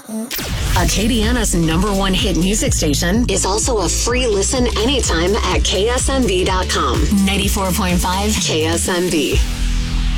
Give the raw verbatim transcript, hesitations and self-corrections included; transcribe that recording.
Acadiana's number one hit music station is also a free listen anytime at K S M B dot com. ninety-four point five K S M B.